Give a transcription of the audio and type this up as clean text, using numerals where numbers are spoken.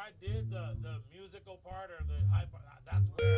I did the musical part or the high part, that's where